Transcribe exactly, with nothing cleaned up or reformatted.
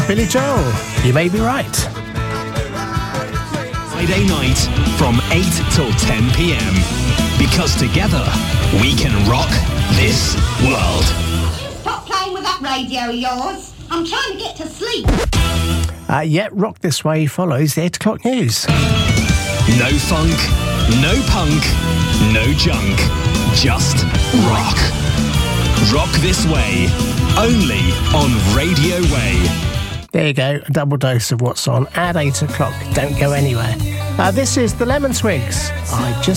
Billy Joel, You May Be Right. Friday night from eight till ten p.m. Because together we can rock this world. Stop playing with that radio of yours. I'm trying to get to sleep. Uh, yet, Rock This Way follows the eight o'clock news. No funk, no punk, no junk, just rock. Rock This Way, only on Radio Way. There you go, a double dose of what's on at eight o'clock. Don't go anywhere. Uh, this is the Lemon Twigs. I just